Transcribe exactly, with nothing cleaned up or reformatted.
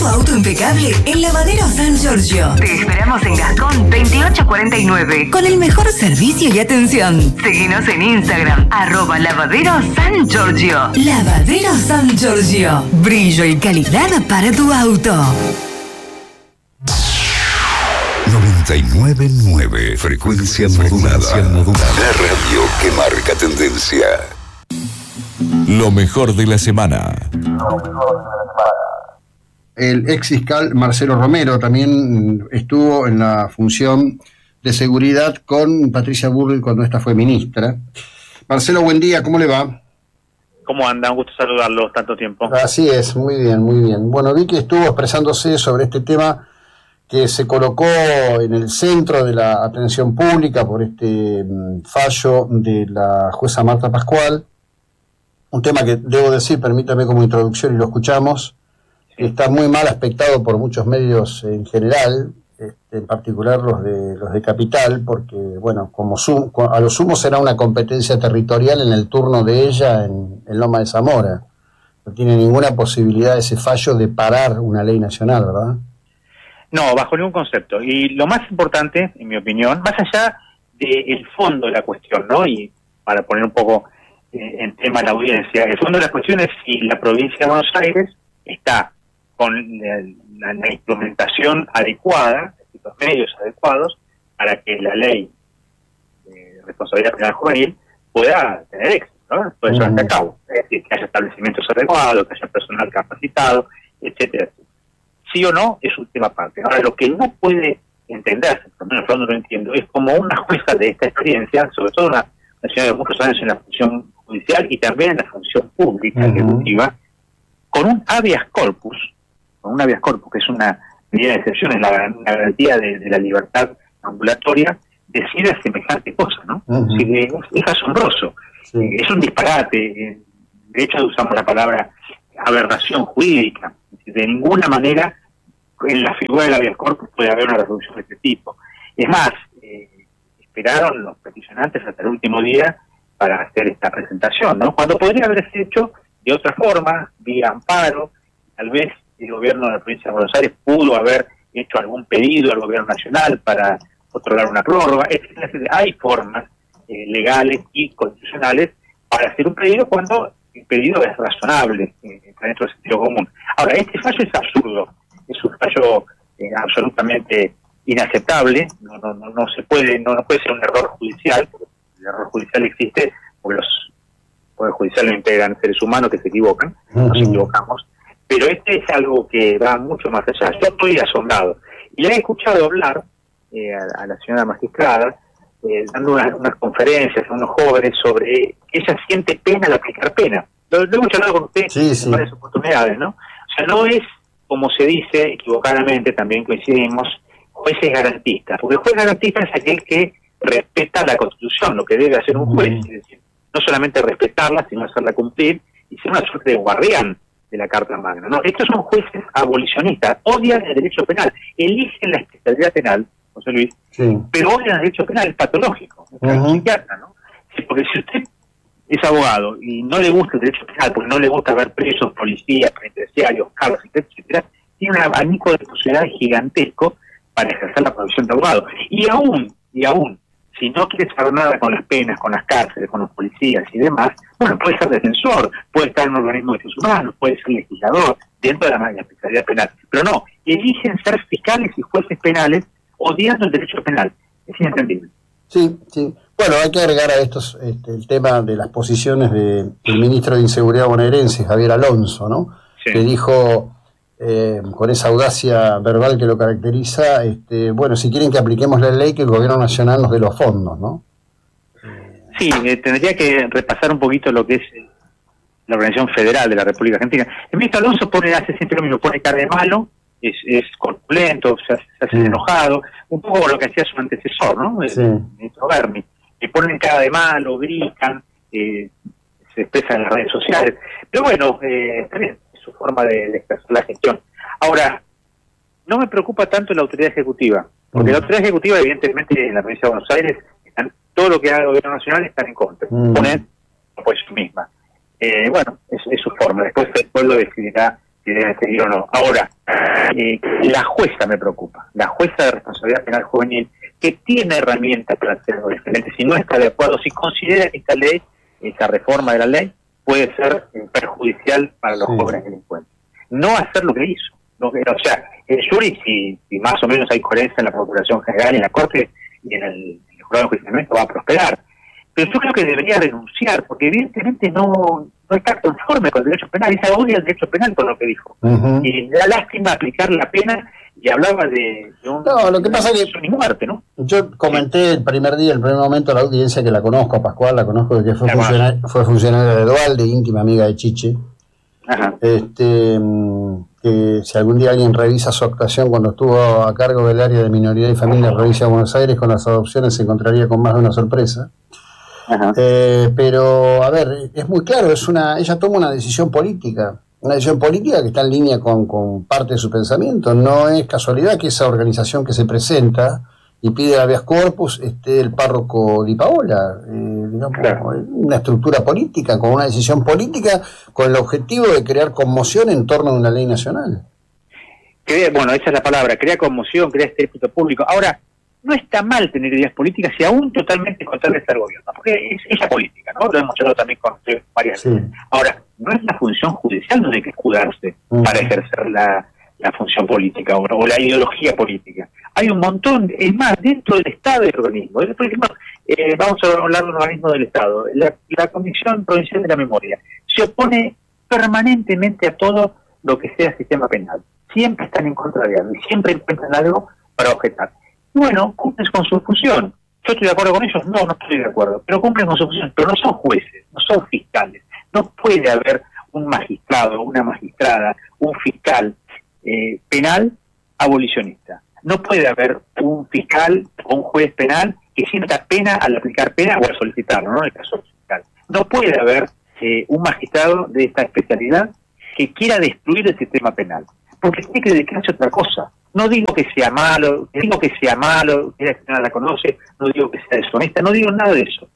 tu auto impecable en Lavadero San Giorgio. Te esperamos en Gascón veintiocho cuarenta y nueve con el mejor servicio y atención. Seguinos en Instagram, arroba Lavadero San Giorgio. Lavadero San Giorgio. Brillo y calidad para tu auto. noventa y nueve punto nueve Frecuencia modulada. modulada. La radio que marca tendencia. Lo mejor de la semana. El ex fiscal Marcelo Romero también estuvo en la función de seguridad con Patricia Bullrich cuando esta fue ministra. Marcelo, buen día, ¿cómo le va? ¿Cómo anda? Un gusto saludarlos tanto tiempo. Así es, muy bien, muy bien. Bueno, vi que estuvo expresándose sobre este tema que se colocó en el centro de la atención pública por este fallo de la jueza Marta Pascual. Un tema que, debo decir, permítame como introducción y lo escuchamos, que está muy mal aspectado por muchos medios en general, este, en particular los de los de Capital, porque, bueno, como sum, a lo sumo será una competencia territorial en el turno de ella en, en Loma de Zamora. No tiene ninguna posibilidad ese fallo de parar una ley nacional, ¿verdad? No, bajo ningún concepto. Y lo más importante, en mi opinión, más allá del fondo de la cuestión, ¿no? Y para poner un poco eh, en tema la audiencia, el fondo de la cuestión es si la provincia de Buenos Aires está con la, la, la implementación adecuada, los medios adecuados, para que la ley de responsabilidad penal juvenil pueda tener éxito, ¿no? Pueda llevarse a cabo. Es decir, que haya establecimientos adecuados, que haya personal capacitado, etcétera, etcétera. Sí o no es un tema aparte. Ahora, lo que no puede entenderse, por lo menos yo no lo entiendo, es como una jueza de esta experiencia, sobre todo una, una señora de muchos años en la función judicial y también en la función pública, uh-huh. ejecutiva, con un habeas corpus, con un habeas corpus, que es una medida de excepción, es la, la garantía de, de la libertad ambulatoria, decide semejante cosa, ¿no? Uh-huh. Así que es, es asombroso, sí. eh, es un disparate, de hecho usamos la palabra aberración jurídica, de ninguna manera en la figura del habeas corpus puede haber una resolución de este tipo. Es más, eh, esperaron los peticionantes hasta el último día para hacer esta presentación, ¿no? Cuando podría haberse hecho de otra forma, vía amparo. Tal vez el gobierno de la provincia de Buenos Aires pudo haber hecho algún pedido al gobierno nacional para otorgar una prórroga. Hay formas eh, legales y constitucionales para hacer un pedido cuando el pedido es razonable, eh, está dentro del sentido común. Ahora, este fallo es absurdo, es un fallo eh, absolutamente inaceptable, no, no, no, no se puede, no, no puede ser un error judicial, porque el error judicial existe porque los poderes judiciales lo integran seres humanos que se equivocan, uh-huh. nos equivocamos, pero este es algo que va mucho más allá. Yo estoy asombrado, y la he escuchado hablar eh, a, a la señora magistrada, eh, dando unas, unas conferencias a unos jóvenes sobre que ella siente pena al aplicar pena. Lo, lo hemos charlado con usted sí, sí. en varias oportunidades, ¿no? O sea, no es, como se dice equivocadamente, también coincidimos, jueces garantistas, porque el juez garantista es aquel que respeta la Constitución, lo que debe hacer un juez, es decir, no solamente respetarla, sino hacerla cumplir y ser una suerte de guardián de la Carta Magna. No, estos son jueces abolicionistas, odian el derecho penal, eligen la especialidad penal, José Luis, sí. pero odian el derecho penal patológico, uh-huh. el psiquiatra, ¿no? Sí, porque si usted es abogado y no le gusta el derecho penal, porque no le gusta ver presos, policías, penitenciarios, cargos, etcétera, tiene un abanico de posibilidades gigantesco para ejercer la profesión de abogado. Y aún, y aún, si no quiere saber nada con las penas, con las cárceles, con los policías y demás, bueno, puede ser defensor, puede estar en un organismo de derechos humanos, puede ser legislador, dentro de la, la especialidad penal. Pero no, eligen ser fiscales y jueces penales odiando el derecho penal. Es inentendible. Sí, sí. Bueno, hay que agregar a estos este, el tema de las posiciones de, del ministro de Inseguridad bonaerense, Javier Alonso, ¿no? Sí. Que dijo, eh, con esa audacia verbal que lo caracteriza, este, bueno, si quieren que apliquemos la ley, que el gobierno nacional nos dé los fondos, ¿no? Sí, eh, tendría que repasar un poquito lo que es la Organización Federal de la República Argentina. El ministro Alonso pone, hace siempre lo mismo, pone cara de malo, es, es corpulento, se hace, se hace sí. enojado, un poco lo que hacía su antecesor, ¿no? El, sí. el ministro Berni. Le ponen cara de malo, gritan, eh, se expresan en las redes sociales. Pero bueno, eh, está bien, es su forma de, de expresar la gestión. Ahora, no me preocupa tanto la autoridad ejecutiva, porque mm. la autoridad ejecutiva, evidentemente, en la provincia de Buenos Aires, están, todo lo que haga el gobierno nacional están en contra. Mm. Poner, pues su misma. Eh, bueno, es, es su forma. Después el pueblo decidirá si deben seguir o no. Ahora, Eh, la jueza me preocupa, la jueza de responsabilidad penal juvenil, que tiene herramientas para hacerlo diferente, si no está de acuerdo, si considera que esta ley, esa reforma de la ley, puede ser perjudicial para los sí. jóvenes delincuentes. No hacer lo que hizo. No, o sea, el jury, si, si más o menos hay coherencia en la Procuración General y en la Corte y en el, en el Jurado de Enjuiciamiento, va a prosperar. Pero yo creo que debería renunciar, porque evidentemente no, no está conforme con el derecho penal, y se odia el derecho penal con lo que dijo. Uh-huh. Y le da lástima aplicar la pena, y hablaba de, de un... No, lo que pasa es que... Ni muerte, ¿no? Yo comenté el primer día, el primer momento, a la audiencia, que la conozco, a Pascual, la conozco, de que fue, funcionaria, fue funcionaria de Dualde, íntima amiga de Chiche. Ajá. Este, que si algún día alguien revisa su actuación cuando estuvo a cargo del área de minoría y familia en la provincia de Buenos Aires con las adopciones, se encontraría con más de una sorpresa. Eh, pero a ver, es muy claro, es una ella toma una decisión política, una decisión política que está en línea con, con parte de su pensamiento. No es casualidad que esa organización que se presenta y pide habeas corpus esté el párroco Di Paola, eh, digamos, claro. Una estructura política, con una decisión política, con el objetivo de crear conmoción en torno a una ley nacional. Crea, bueno, esa es la palabra, crea conmoción, crea este éxito público. Ahora, no está mal tener ideas políticas y aún totalmente contrarias al gobierno, porque es, es la política, ¿no? Lo hemos hablado también con varias sí. veces. Ahora, no es la función judicial donde hay que escudarse uh-huh. para ejercer la, la función política o, o la ideología política. Hay un montón, es más, dentro del Estado hay organismos. Por ejemplo, eh, vamos a hablar de un organismo del Estado. La, la Comisión Provincial de la Memoria se opone permanentemente a todo lo que sea sistema penal. Siempre están en contra de algo y siempre encuentran algo para objetar. Bueno, cumplen con su función. ¿Yo estoy de acuerdo con ellos? No, no estoy de acuerdo. Pero cumplen con su función. Pero no son jueces, no son fiscales. No puede haber un magistrado, una magistrada, un fiscal eh, penal abolicionista. No puede haber un fiscal o un juez penal que sienta pena al aplicar pena o al solicitarlo, ¿no? En el caso del fiscal. No puede haber eh, un magistrado de esta especialidad que quiera destruir el sistema penal. Porque tiene que dedicarse a otra cosa. No digo que sea malo, digo que sea malo, que la gente no la conoce, no digo que sea deshonesta, no digo nada de eso.